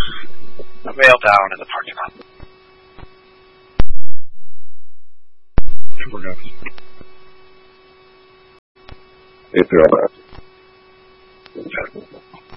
A male down in the parking lot. We're good. If you're all right. Okay.